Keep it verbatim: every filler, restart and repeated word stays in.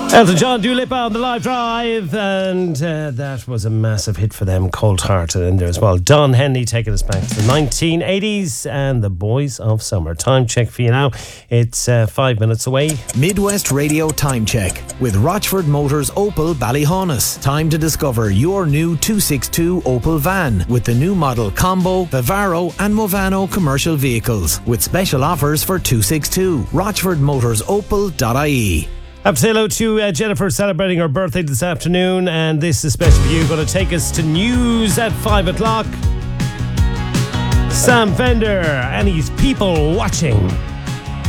Elton John, Dua Lipa on the live drive, and uh, that was a massive hit for them. Cold Hearted in there as well. Don Henley taking us back to the nineteen eighties and the Boys of Summer. Time check for you now. It's uh, five minutes away. Midwest Radio Time Check with Rochford Motors Opel Ballyhaunis. Time to discover your new two sixty-two Opel van with the new model Combo, Vivaro and Movano commercial vehicles with special offers for two sixty-two. rochford motors opel dot I E. Have to say hello to uh, Jennifer celebrating her birthday this afternoon, and this is special for you. Going to take us to news at five o'clock. Sam Fender and his People Watching.